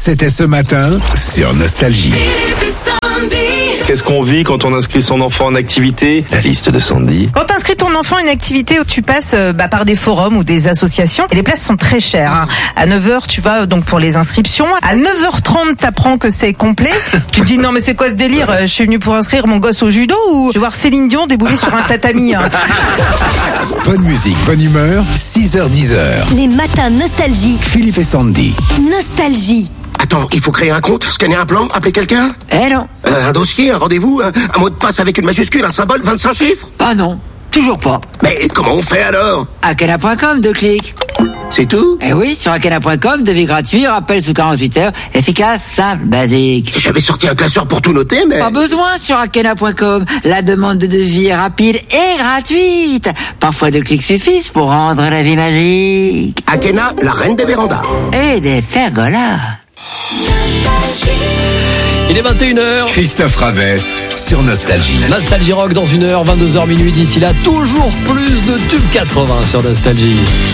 C'était ce matin sur Nostalgie. Qu'est-ce qu'on vit quand on inscrit son enfant en activité? La liste de Sandy. Quand tu inscris ton enfant à une activité où tu passes par des forums ou des associations, et les places sont très chères. Hein. À 9h, tu vas donc pour les inscriptions. À 9h30, t'apprends que c'est complet. Tu te dis non mais c'est quoi ce délire? Je suis venu pour inscrire mon gosse au judo ou je vais voir Céline Dion débouler sur un tatami. Hein. Bonne musique, bonne humeur, 6h-10h. Les matins Nostalgie. Philippe et Sandy. Nostalgie. Attends, il faut créer un compte, scanner un plan, appeler quelqu'un? Non. Un dossier, un rendez-vous, un mot de passe avec une majuscule, un symbole, 25 chiffres? Ah non, toujours pas. Mais comment on fait alors? Akena.com, 2 clics. C'est tout? Eh oui, sur Akena.com, devis gratuit, rappel sous 48 heures, efficace, simple, basique. J'avais sorti un classeur pour tout noter, mais... Pas besoin sur Akena.com. La demande de devis est rapide et gratuite. Parfois 2 clics suffisent pour rendre la vie magique. Akena, la reine des vérandas. Et des pergolas. Il est 21h. Christophe Ravet sur Nostalgie. Nostalgie Rock dans 1h, 22h minuit. D'ici là, toujours plus de tubes 80 sur Nostalgie.